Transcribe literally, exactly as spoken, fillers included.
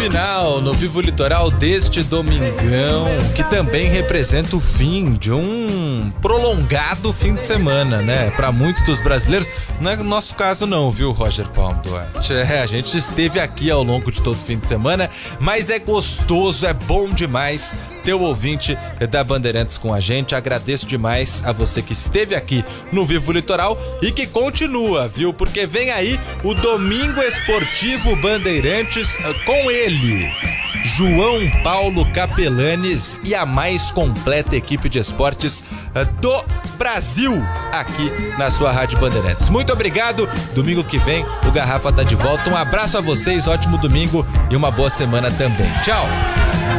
final no Vivo Litoral deste domingão, que também representa o fim de um prolongado fim de semana, né? Para muitos dos brasileiros, não é no nosso caso não, viu, Roger Palm Duarte? É, a gente esteve aqui ao longo de todo o fim de semana, mas é gostoso, é bom demais ter o ouvinte da Bandeirantes com a gente. Agradeço demais a você que esteve aqui no Vivo Litoral e que continua, viu? Porque vem aí o Domingo Esportivo Bandeirantes com ele, João Paulo Capelanes, e a mais completa equipe de esportes do Brasil aqui na sua Rádio Bandeirantes. Muito obrigado. Domingo que vem o Garrafa tá de volta. Um abraço a vocês, ótimo domingo e uma boa semana também. Tchau.